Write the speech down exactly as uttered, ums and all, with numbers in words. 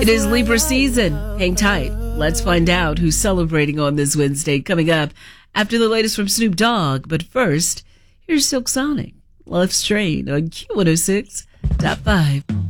It is Libra season. Hang tight. Let's find out who's celebrating on this Wednesday, coming up after the latest from Snoop Dogg. But first, here's Silk Sonic, Love Strain on Q one oh six point five.